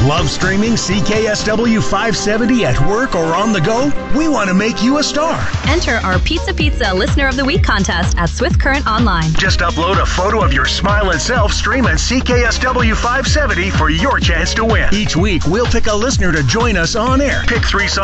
Love streaming CKSW 570 at work or on the go? We want to make you a star. Enter our Pizza Listener of the Week contest at Swift Current Online. Just upload a photo of your smiling self streaming CKSW 570 for your chance to win. Each week, we'll pick a listener to join us on air. Pick 3 songs